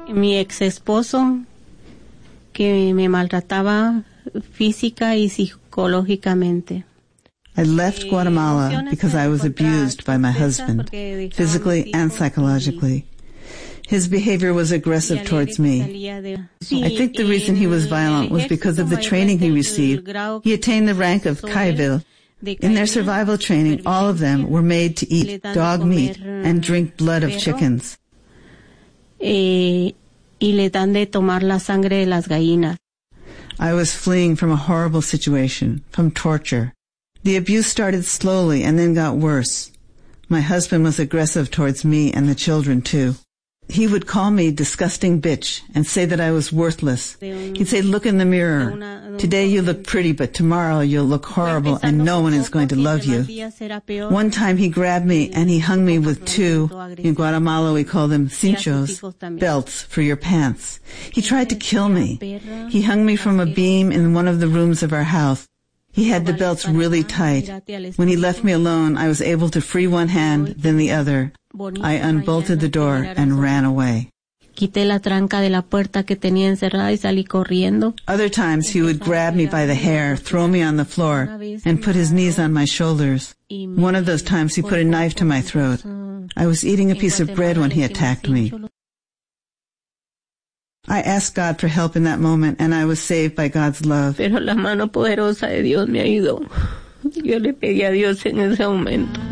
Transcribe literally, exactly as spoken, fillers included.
Mi ex esposo que me maltrataba física y psicológicamente. I left Guatemala because I was abused by my husband, physically and psychologically. His behavior was aggressive towards me. I think the reason he was violent was because of the training he received. He attained the rank of Kaivil. In their survival training, all of them were made to eat dog meat and drink blood of chickens. Y le dan de tomar la sangre de las gallinas. I was fleeing from a horrible situation, from torture. The abuse started slowly and then got worse. My husband was aggressive towards me and the children too. He would call me disgusting bitch and say that I was worthless. He'd say, look in the mirror. Today you look pretty, but tomorrow you'll look horrible and no one is going to love you. One time he grabbed me and he hung me with two, in Guatemala we call them cinchos, belts for your pants. He tried to kill me. He hung me from a beam in one of the rooms of our house. He had the belts really tight. When he left me alone, I was able to free one hand, then the other. I unbolted the door and ran away. Quité la tranca de la puerta que tenía encerrada y salí corriendo. Other times he would grab me by the hair, throw me on the floor, and put his knees on my shoulders. One of those times he put a knife to my throat. I was eating a piece of bread when he attacked me. I asked God for help in that moment, and I was saved by God's love. Pero la mano poderosa de Dios me ayudó. Yo le pedí a Dios en ese momento.